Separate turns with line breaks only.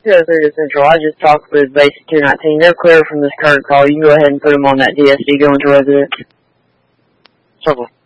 203 to Central. I just talked with Base 219. They're clear from this current call. You can go ahead and put them on that DSD going to residence.
Circle.